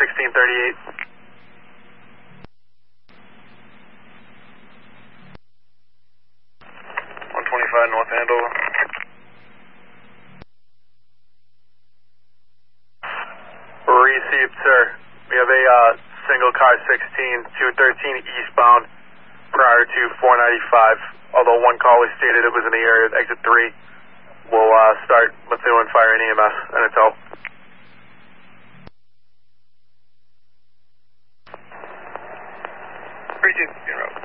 1638. 125 North Andover. Received, sir. We have a single car 16, 213 eastbound prior to 495. Although one caller stated it was in the area of exit 3. We'll start Matthew and fire an EMS and it's out. Appreciate it.